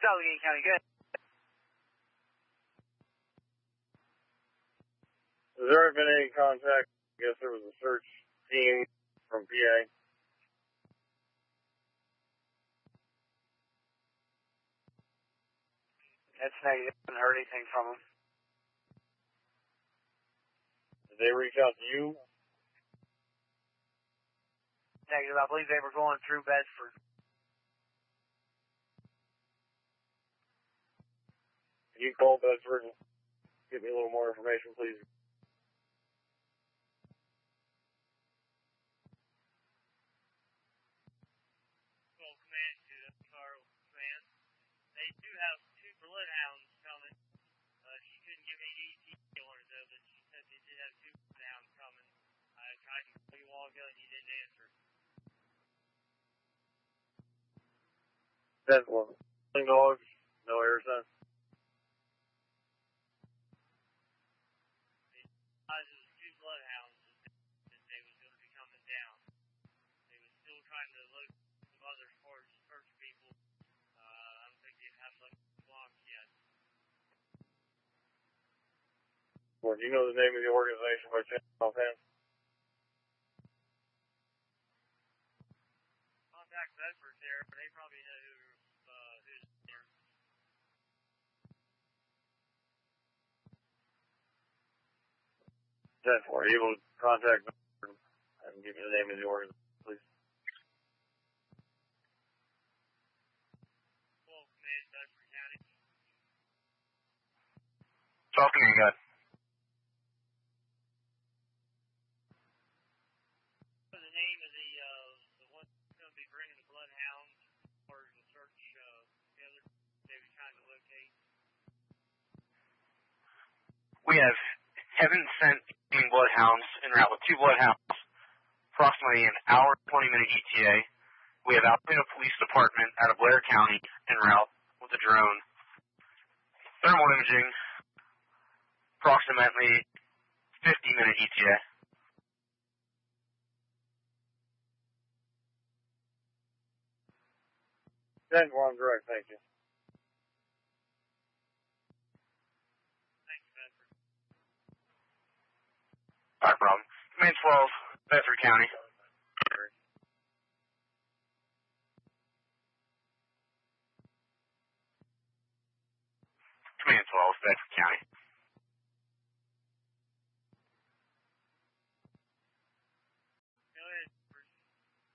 Allegheny County, good. Has there been any contact? I guess there was a search team from PA. That's negative. I haven't heard anything from them. Did they reach out to you? Negative. I believe they were going through Bedford. Can you call Bedford and give me a little more information, please? Well, command to Carl command. They do have 2 bloodhounds coming. She couldn't give me ETA on it though, but she said they did have 2 bloodhounds coming. I tried to call you a while ago and you didn't answer. That's one. Dogs, no air sense. It was 2 bloodhounds that they was going to be coming down. They was still trying to look some other search people. I don't think they've had much blocked yet. Well, do you know the name of the organization by chance offhand? Contact Bedford there, but they probably know who's there. Are you able to contact Bedford and give me the name of the organization, please? Well, command Bedford County. Talking to you guys. The name of the one that's going to be bringing the bloodhounds or the search together they were trying to locate. We have Heaven Sent bloodhounds en route with 2 bloodhounds, approximately an hour, 20-minute ETA. We have Alpena Police Department out of Blair County en route with a drone. Thermal imaging, approximately 50-minute ETA. 10-1 direct, thank you. Thank you, Bedford. Not a problem. Command 12, Bedford County. Command 12, Bedford County.